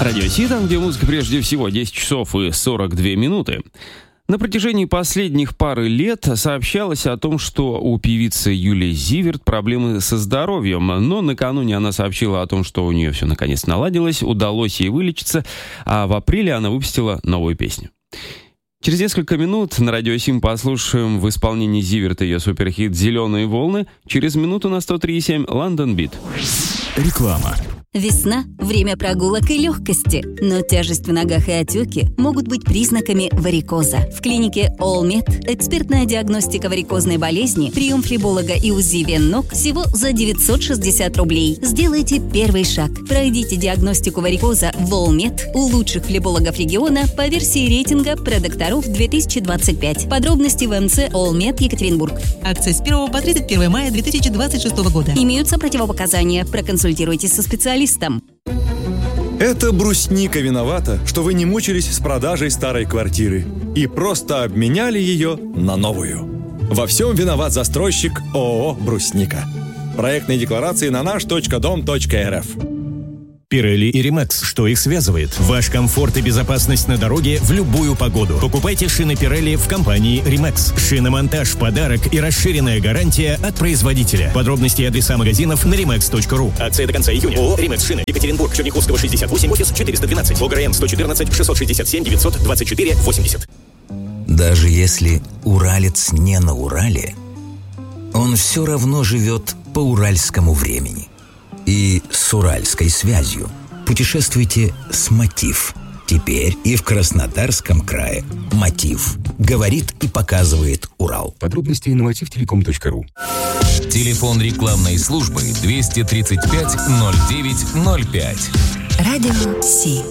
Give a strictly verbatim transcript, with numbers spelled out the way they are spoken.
Радио Си, там, где музыка прежде всего, десять часов и сорок две минуты. На протяжении последних пары лет сообщалось о том, что у певицы Юлии Зиверт проблемы со здоровьем, но накануне она сообщила о том, что у нее все наконец наладилось, удалось ей вылечиться, а в апреле она выпустила новую песню. Через несколько минут на Радио Сим послушаем в исполнении Зиверт ее суперхит «Зеленые волны», через минуту на сто три и семь «Лондон Бит». Реклама. Весна – время прогулок и легкости, но тяжесть в ногах и отеки могут быть признаками варикоза. В клинике All-Med экспертная диагностика варикозной болезни, прием флеболога и УЗИ вен ног всего за девятьсот шестьдесят рублей. Сделайте первый шаг. Пройдите диагностику варикоза в All-Med у лучших флебологов региона по версии рейтинга продокторов две тысячи двадцать пять. Подробности в МЦ All-Med Екатеринбург. Акция с первого по тридцать первое мая две тысячи двадцать шестого года. Имеются противопоказания. Проконсультируйтесь со специалистом. Это брусника виновата, что вы не мучились с продажей старой квартиры и просто обменяли ее на новую. Во всем виноват застройщик ООО «Брусника». Проектные декларации на наш точка дом точка эр эф. Pirelli и Rimax. Что их связывает? Ваш комфорт и безопасность на дороге в любую погоду. Покупайте шины Pirelli в компании Rimax. Шиномонтаж, подарок и расширенная гарантия от производителя. Подробности и адреса магазинов на римакс точка ру. Акция до конца июня. ООО «Rimax Шины». Екатеринбург, Черняховского, шестьдесят восемь, офис четыреста двенадцать. ОГРН сто четырнадцать шестьсот шестьдесят семь девятьсот двадцать четыре восемьдесят. Даже если уралец не на Урале, он все равно живет по уральскому времени. И с уральской связью. Путешествуйте с «Мотив». Теперь и в Краснодарском крае «Мотив» говорит и показывает Урал. Подробности на мотив телеком точка ру. Телефон рекламной службы двести тридцать пять ноль девять ноль пять. Радио Си.